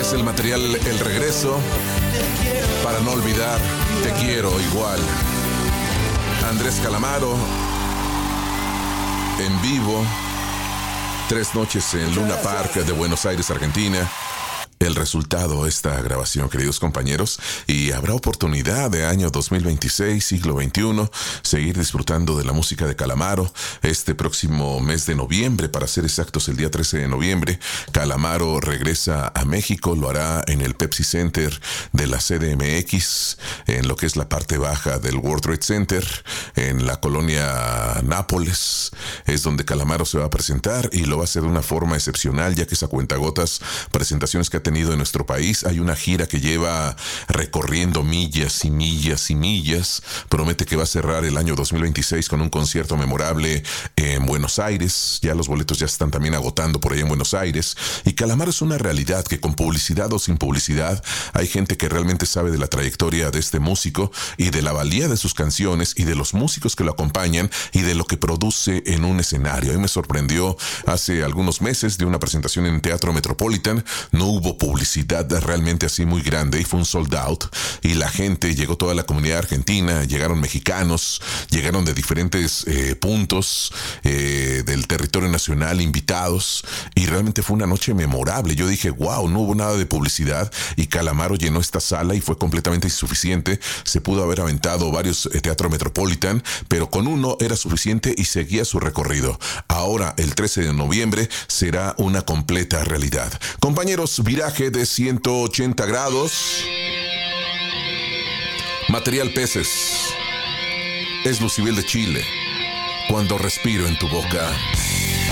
Es el material El Regreso. Para no olvidar, te quiero igual. Andrés Calamaro. En vivo. 3 noches en Luna Park de Buenos Aires, Argentina. El resultado, esta grabación, queridos compañeros, y habrá oportunidad de año 2026, siglo XXI, seguir disfrutando de la música de Calamaro. Este próximo mes de noviembre, para ser exactos, el día 13 de noviembre, Calamaro regresa a México, lo hará en el Pepsi Center de la CDMX, en lo que es la parte baja del World Trade Center, en la colonia Nápoles, es donde Calamaro se va a presentar y lo va a hacer de una forma excepcional, ya que es a cuentagotas presentaciones que ha tenido en nuestro país. Hay una gira que lleva recorriendo millas y millas y millas. Promete que va a cerrar el año 2026 con un concierto memorable en Buenos Aires. Ya los boletos ya están también agotando por ahí en Buenos Aires. Y Calamaro es una realidad que, con publicidad o sin publicidad, hay gente que realmente sabe de la trayectoria de este músico y de la valía de sus canciones y de los músicos que lo acompañan y de lo que produce en un escenario. A mí me sorprendió hace algunos meses de una presentación en Teatro Metropolitan. No hubo publicidad realmente así muy grande y fue un sold out, y la gente, llegó toda la comunidad argentina, llegaron mexicanos, llegaron de diferentes puntos del territorio nacional, invitados, y realmente fue una noche memorable. Yo dije, wow, no hubo nada de publicidad y Calamaro llenó esta sala y fue completamente insuficiente. Se pudo haber aventado varios Teatro Metropolitan, pero con uno era suficiente y seguía su recorrido. Ahora, el 13 de noviembre, será una completa realidad. Compañeros, viraje de 180 grados. Material Peces. Es Lucibel de Chile. Cuando respiro en tu boca.